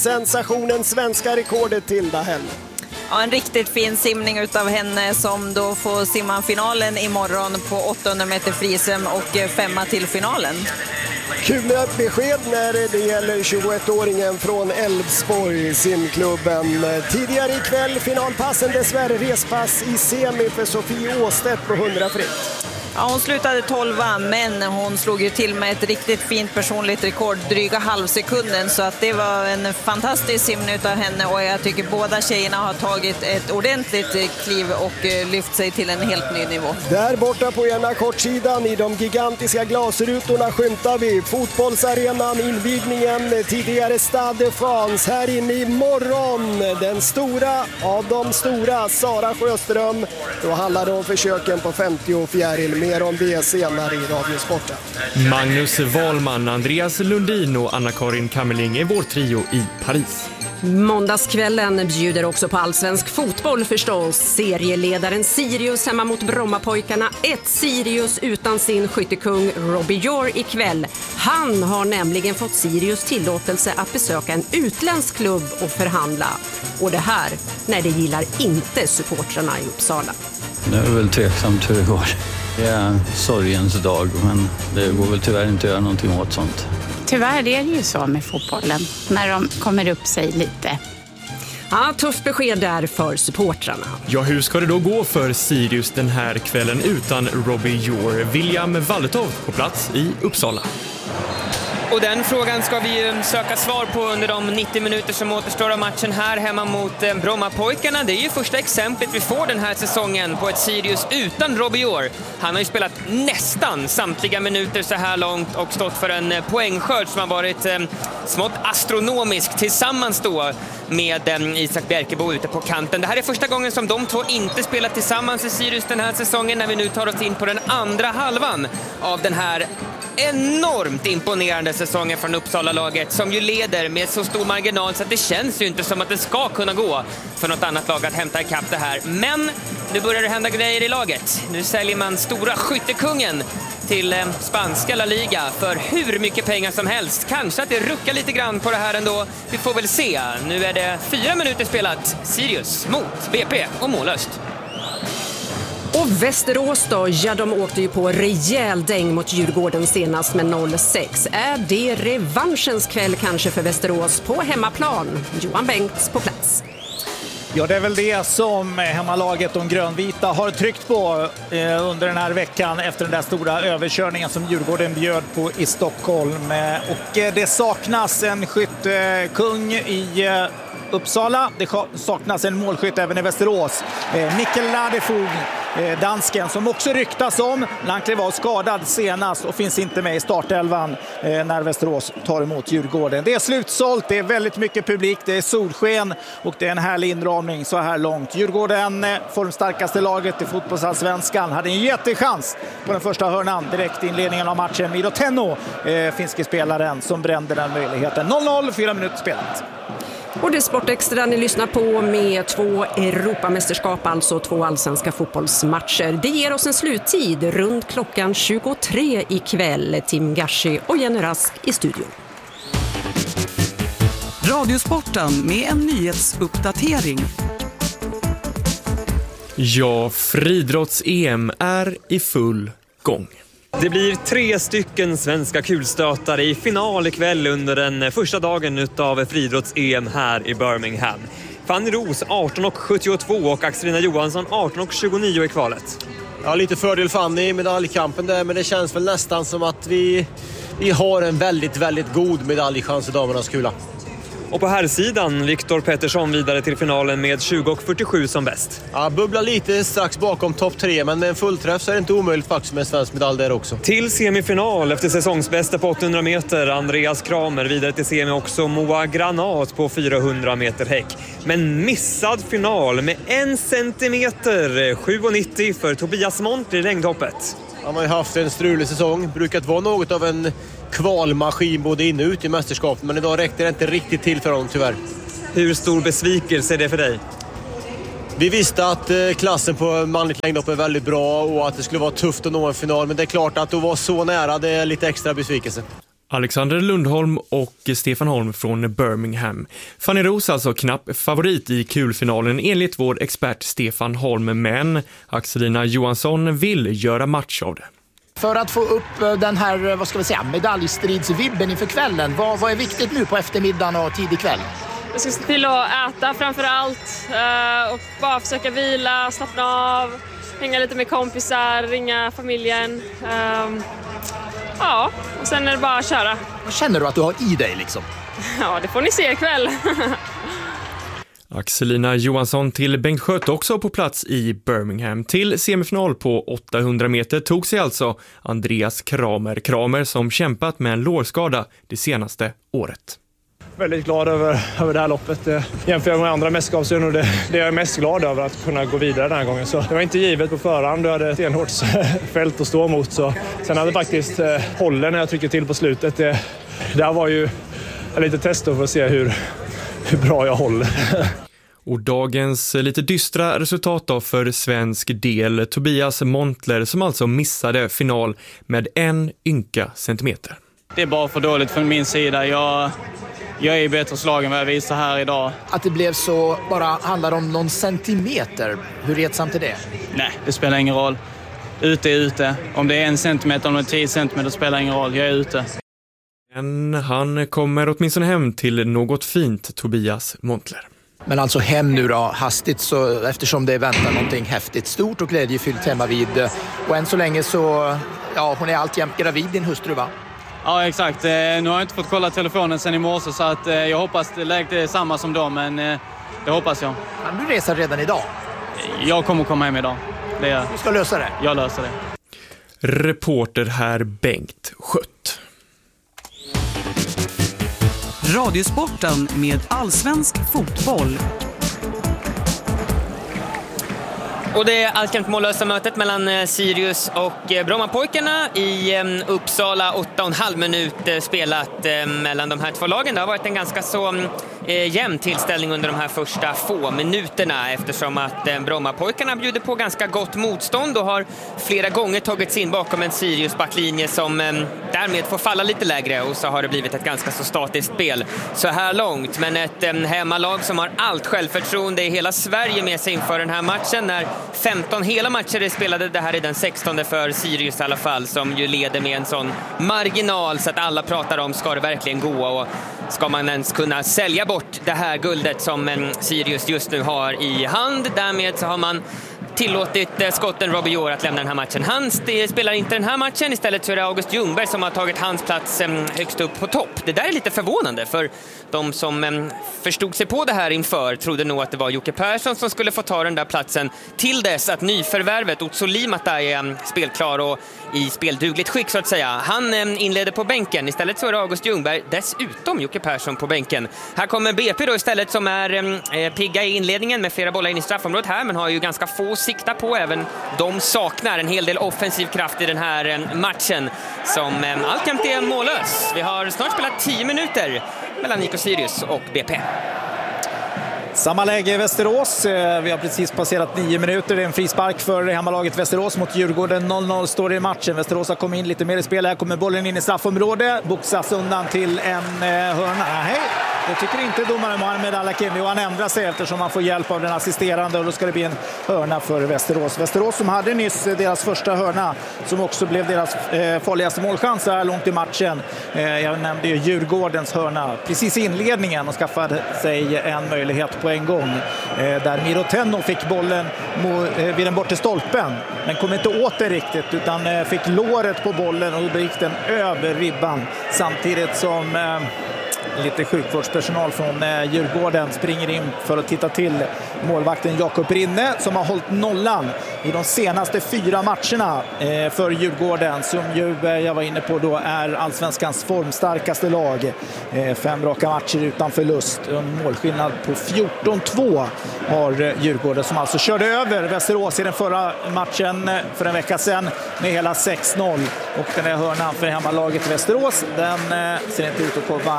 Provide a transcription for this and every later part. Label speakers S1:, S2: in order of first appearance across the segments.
S1: Sensationen svenska rekordet Tilda Hell.
S2: Ja, en riktigt fin simning utav henne som då får simma finalen imorgon på 800 meter frisem och 5 till finalen.
S1: Kul besked när det gäller 21-åringen från Älvsborg, simklubben. Tidigare ikväll finalpassen, dessvärre respass i semi för Sofie Åstedt på 100 fritt.
S2: Ja, hon slutade 12, men hon slog ju till med ett riktigt fint personligt rekord, dryga halvsekunden, så att det var en fantastisk simning av henne och jag tycker båda tjejerna har tagit ett ordentligt kliv och lyft sig till en helt ny nivå.
S1: Där borta på ena kortsidan i de gigantiska glasrutorna skymtar vi fotbollsarenan, invigningen, tidigare Stade de France. Här inne i morgon, den stora av de stora, Sara Sjöström. Då handlar det om försöken på 50 och fjäril. Mer om det senare i Radiosporten.
S3: Magnus Wahlman, Andreas Lundin och Anna-Karin Kammerling är vår trio i Paris.
S4: Måndagskvällen bjuder också på allsvensk fotboll förstås. Serieledaren Sirius hemma mot Brommapojkarna. Ett Sirius utan sin skyttekung Robbie Jor ikväll. Han har nämligen fått Sirius tillåtelse att besöka en utländsk klubb och förhandla. Och det här, när det gillar inte supportrarna i Uppsala.
S5: Det är väl tveksamt hur det går. Det är sorgens dag, men det går väl tyvärr inte att göra någonting åt sånt.
S6: Tyvärr är det ju så med fotbollen, när de kommer upp sig lite.
S4: Ja, tufft besked där för supportrarna.
S3: Ja, hur ska det då gå för Sirius den här kvällen utan Robbie Jor? William Walletov på plats i Uppsala.
S7: Och den frågan ska vi söka svar på under de 90 minuter som återstår av matchen här hemma mot Brommapojkarna. Det är ju första exemplet vi får den här säsongen på ett Sirius utan Robbie Jor. Han har ju spelat nästan samtliga minuter så här långt och stått för en poängskörd som har varit smått astronomisk tillsammans då med Isak Bjerkebo ute på kanten. Det här är första gången som de två inte spelat tillsammans i Sirius den här säsongen, när vi nu tar oss in på den andra halvan av den här enormt imponerande säsongen från Uppsala-laget, som ju leder med så stor marginal så att det känns ju inte som att det ska kunna gå för något annat lag att hämta ikapp det här. Men nu börjar det hända grejer i laget. Nu säljer man stora skyttekungen till spanska La Liga för hur mycket pengar som helst. Kanske att det ruckar lite grann på det här ändå. Vi får väl se. Nu är det 4 minuter spelat. Sirius mot BP och mållöst.
S4: Och Västerås då, ja, de åkte ju på rejäl däng mot Djurgården senast med 0-6. Är det revanschens kväll kanske för Västerås på hemmaplan? Johan Bengts på plats.
S8: Ja, det är väl det som hemmalaget, de grönvita, har tryckt på under den här veckan efter den där stora överkörningen som Djurgården bjöd på i Stockholm. Och det saknas en skyttekung i Uppsala. Det saknas en målskytt även i Västerås. Mikkel Ladefog, dansken, som också ryktas om. Han klev av skadad senast och finns inte med i startelvan när Västerås tar emot Djurgården. Det är slutsålt, det är väldigt mycket publik, det är solsken och det är en härlig inramning så här långt. Djurgården, formstarkaste laget i fotbollsallsvenskan, hade en jättechans på den första hörnan direkt i inledningen av matchen. Miro Tenno, finske spelaren, som brände den möjligheten. 0-0, 4 minuter spelat.
S4: Och det är Sportextra ni lyssnar på med 2 Europamästerskap, alltså 2 allsvenska fotbollsmatcher. Det ger oss en sluttid runt klockan 23 ikväll. Tim Gashi och Jenny Rask i studion.
S9: Radiosporten med en nyhetsuppdatering.
S3: Ja, friidrotts-EM är i full gång.
S10: Det blir 3 stycken svenska kulstötare i final ikväll under den första dagen av friidrotts-EM här i Birmingham. Fanny Ros 18,72 och Axelina Johansson 18,29 i kvalet.
S11: Ja, lite fördel Fanny i medaljkampen där, men det känns väl nästan som att vi har en väldigt, väldigt god medaljchans i damernas kula.
S10: Och på här sidan Viktor Pettersson vidare till finalen med 20,47 som bäst.
S11: Ja, bubblar lite strax bakom topp 3, men med en fullträff så är det inte omöjligt faktiskt med en svensk medalj där också.
S10: Till semifinal efter säsongsbästa på 800 meter Andreas Kramer, vidare till semi också Moa Granat på 400 meter häck. Men missad final med 1 centimeter, 7,90 för Tobias Monter i längdhoppet.
S11: Han har ju haft en strulig säsong, brukat vara något av en kvalmaskin både in och ut i mästerskapet, men idag räckte det inte riktigt till för honom tyvärr.
S10: Hur stor besvikelse är det för dig?
S11: Vi visste att klassen på manligt längdhopp är väldigt bra och att det skulle vara tufft att nå en final, men det är klart att att vara så nära, det är lite extra besvikelse.
S3: Alexander Lundholm och Stefan Holm från Birmingham. Fanny Roos alltså knapp favorit i kulfinalen enligt vår expert Stefan Holm, men Axelina Johansson vill göra match av det.
S12: För att få upp den här, medaljstridsvibben inför kvällen, vad är viktigt nu på eftermiddagen och tidig kväll?
S13: Jag ska se till att äta framför allt och bara försöka vila, slappna av, hänga lite med kompisar, ringa familjen. Ja, och sen är det bara att köra.
S12: Vad känner du att du har i dig liksom?
S13: Ja, det får ni se ikväll.
S3: Axelina Johansson till Bengt Schött också på plats i Birmingham. Till semifinal på 800 meter tog sig alltså Andreas Kramer som kämpat med en lårskada det senaste året.
S14: Väldigt glad över det här loppet. Jämfört med andra mästerskap och det jag är mest glad över att kunna gå vidare den här gången. Så det var inte givet på förhand, du hade ett enhårt fält att stå mot. Så. Sen hade faktiskt hållen när jag tryckte till på slutet. Det här var ju lite test för att se hur bra jag håller.
S3: Och dagens lite dystra resultat då för svensk del. Tobias Montler som alltså missade final med 1 ynka centimeter.
S15: Det är bara för dåligt från min sida. Jag är i bättre slag än vad jag visar här idag.
S12: Att det blev så bara handlar om någon centimeter. Hur retsamt är det?
S15: Nej, det spelar ingen roll. Ute är ute. Om det är 1 centimeter eller 10 centimeter spelar ingen roll. Jag är ute.
S3: Men han kommer åtminstone hem till något fint, Tobias Montler.
S12: Men alltså hem nu då, hastigt, så eftersom det väntar någonting häftigt, stort och glädjefyllt hemma vid. Och än så länge så, hon är alltjämt gravid, din hustru, va?
S15: Ja, exakt. Nu har jag inte fått kolla telefonen sen i morse, så att jag hoppas det läget är samma som dem, men det hoppas jag.
S12: Kan du resa redan idag?
S15: Jag kommer komma hem idag.
S12: Du ska lösa det?
S15: Jag löser det.
S3: Reporter här Bengt Schött.
S9: Radiosporten med allsvensk fotboll.
S7: Och det är alltjämt mållösa mötet mellan Sirius och Brommapojkarna i Uppsala. 8,5 minuter spelat mellan de här två lagen. Det har varit en ganska så jämn tillställning under de här första få minuterna, eftersom att Brommapojkarna bjuder på ganska gott motstånd och har flera gånger tagits in bakom en Sirius backlinje som därmed får falla lite lägre, och så har det blivit ett ganska så statiskt spel så här långt. Men ett hemmalag som har allt självförtroende i hela Sverige med sig inför den här matchen, när 15 hela matcher är spelade. Det här är den 16:e för Sirius i alla fall, som ju leder med en sån marginal så att alla pratar om, ska det verkligen gå, och ska man ens kunna sälja bort det här guldet som Sirius just nu har i hand. Därmed så har man tillåtit skotten Robbie Orr att lämna den här matchen. Han spelar inte den här matchen. Istället så är det August Ljungberg som har tagit hans plats högst upp på topp. Det där är lite förvånande, för de som förstod sig på det här inför trodde nog att det var Jocke Persson som skulle få ta den där platsen, till dess att nyförvärvet Otso Limata är spelklar och i speldugligt skick så att säga. Han inleder på bänken. Istället så är det August Ljungberg, dessutom Jocke Persson på bänken. Här kommer BP då istället, som är pigga i inledningen med flera bollar in i straffområdet här, men har ju ganska få sikta på. Även de saknar en hel del offensiv kraft i den här matchen, som alltjämt är mållös. Vi har snart spelat 10 minuter mellan IK Sirius och BP.
S8: Samma läge i Västerås. Vi har precis passerat 9 minuter. Det är en frispark för hemmalaget Västerås mot Djurgården. 0-0 står det i matchen. Västerås har kommit in lite mer i spel. Här kommer bollen in i straffområdet. Boxas undan till en hörna. Nej, det tycker inte domaren Mohamed Al-Hakimi. Och han ändrar sig eftersom han får hjälp av den assisterande. Och då ska det bli en hörna för Västerås. Västerås som hade nyss deras första hörna, som också blev deras farligaste målchans här långt i matchen. Jag nämnde ju Djurgårdens hörna precis i inledningen och skaffade sig en möjlighet på en gång. Där Miro Tenno fick bollen vid den bortre stolpen, men kom inte åt det riktigt, utan fick låret på bollen och gick den över ribban, samtidigt som lite sjukvårdspersonal från Djurgården springer in för att titta till målvakten Jakob Rinne, som har hållit nollan i de senaste 4 matcherna för Djurgården, som ju jag var inne på då är allsvenskans formstarkaste lag. 5 raka matcher utan förlust. En målskillnad på 14-2 har Djurgården, som alltså körde över Västerås i den förra matchen för en vecka sedan med hela 6-0. Och den här hörnan för hemmalaget Västerås, den ser inte ut att komma i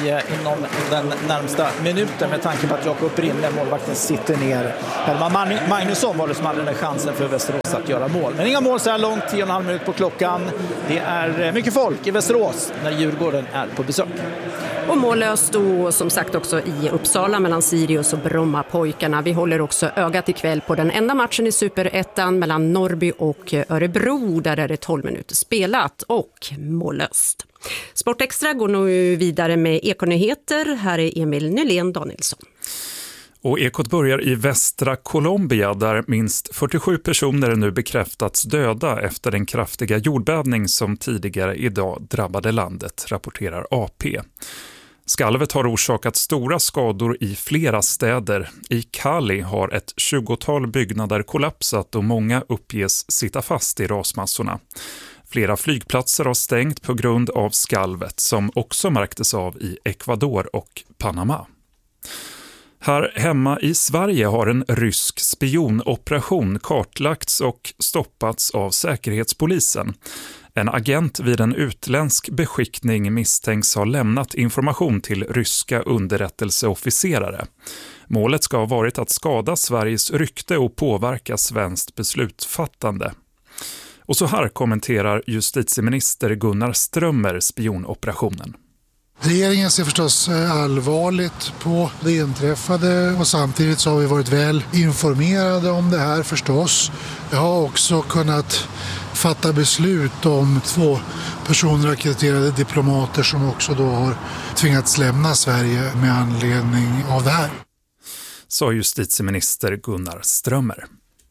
S8: inom den närmsta minuten med tanke på att Jakob Rinne, målvakten, sitter ner. Helman Magnusson var det som hade den chansen för Västerås att göra mål. Men inga mål så här långt, 10,5 minut på klockan. Det är mycket folk i Västerås när Djurgården är på besök.
S4: Och mållöst då som sagt också i Uppsala mellan Sirius och Brommapojkarna. Vi håller också ögat ikväll på den enda matchen i Superettan mellan Norrby och Örebro. Där är det 12 minuter spelat och mållöst. Sportextra går nu vidare med Ekonyheter. Här är Emil Nylén Danielsson.
S16: Och Ekot börjar i västra Colombia där minst 47 personer nu bekräftats döda efter den kraftiga jordbävning som tidigare idag drabbade landet, rapporterar AP. Skalvet har orsakat stora skador i flera städer. I Cali har ett 20-tal byggnader kollapsat och många uppges sitta fast i rasmassorna. Flera flygplatser har stängt på grund av skalvet som också märktes av i Ecuador och Panama. Här hemma i Sverige har en rysk spionoperation kartlagts och stoppats av Säkerhetspolisen. En agent vid en utländsk beskickning misstänks ha lämnat information till ryska underrättelseofficerare. Målet ska ha varit att skada Sveriges rykte och påverka svenskt beslutsfattande. Och så här kommenterar justitieminister Gunnar Strömmer spionoperationen.
S17: Regeringen ser förstås allvarligt på det inträffade och samtidigt så har vi varit väl informerade om det här förstås. Jag har också kunnat fatta beslut om 2 personrekryterade diplomater som också då har tvingats lämna Sverige med anledning av det här.
S16: Sa justitieminister Gunnar Strömmer.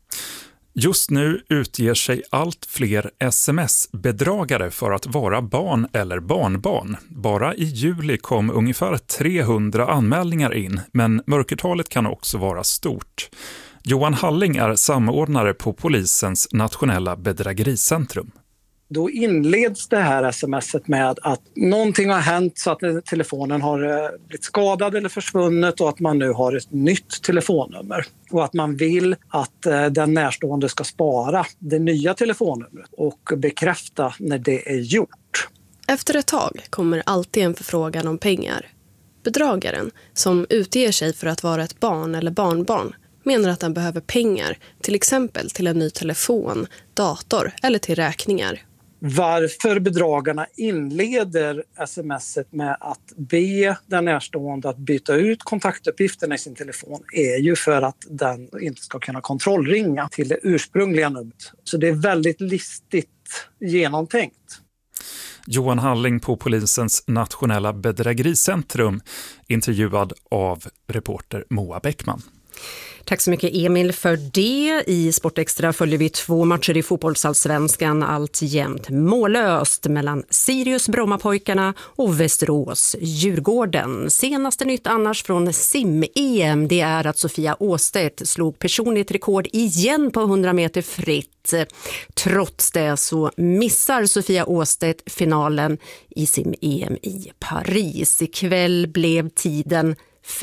S16: Just nu utger sig allt fler sms-bedragare för att vara barn eller barnbarn. Bara i juli kom ungefär 300 anmälningar in, men mörkertalet kan också vara stort. Johan Halling är samordnare på polisens nationella bedrägericentrum.
S18: Då inleds det här sms:et med att någonting har hänt så att telefonen har blivit skadad eller försvunnit och att man nu har ett nytt telefonnummer. Och att man vill att den närstående ska spara det nya telefonnumret och bekräfta när det är gjort.
S19: Efter ett tag kommer alltid en förfrågan om pengar. Bedragaren, som utger sig för att vara ett barn eller barnbarn, menar att han behöver pengar, till exempel till en ny telefon, dator eller till räkningar.
S18: Varför bedragarna inleder sms:et med att be den närstående att byta ut kontaktuppgifterna i sin telefon är ju för att den inte ska kunna kontrollringa till det ursprungliga numret. Så det är väldigt listigt genomtänkt.
S16: Johan Halling på polisens nationella bedrägericentrum, intervjuad av reporter Moa Bäckman.
S4: Tack så mycket Emil för det. I Sportextra följer vi 2 matcher i fotbollsallsvenskan, allt jämnt mållöst mellan Sirius Brommapojkarna och Västerås Djurgården. Senaste nytt annars från sim-EM, det är att Sofia Åstedt slog personligt rekord igen på 100 meter fritt. Trots det så missar Sofia Åstedt finalen i sim-EM i Paris. Ikväll blev tiden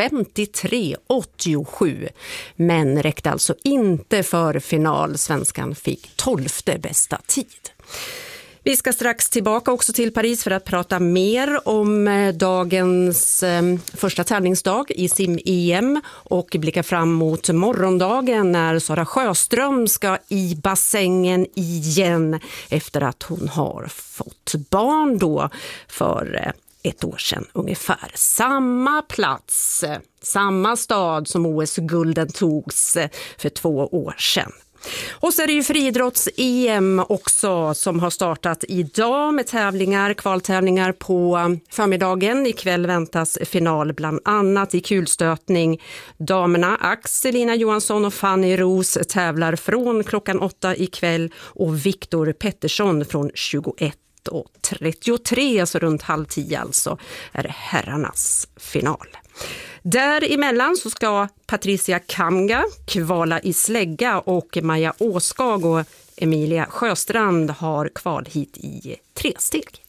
S4: 53,87, men räckte alltså inte för final. Svenskan fick 12:e bästa tid. Vi ska strax tillbaka också till Paris för att prata mer om dagens första tävlingsdag i sim-EM och blicka fram mot morgondagen när Sara Sjöström ska i bassängen igen efter att hon har fått barn då för 1 år sedan ungefär. Samma plats, samma stad som OS-gulden togs för 2 år sedan. Och så är det ju friidrotts-EM också som har startat idag med tävlingar, kvaltävlingar på förmiddagen. Ikväll väntas final bland annat i kulstötning. Damerna Axelina Johansson och Fanny Ros tävlar från klockan 8 ikväll och Viktor Pettersson från 21:33, så runt 9:30 alltså, är det herrarnas final. Däremellan så ska Patricia Kamga kvala i slägga och Maja Åskag och Emilia Sjöstrand har kval hit i 3 steg.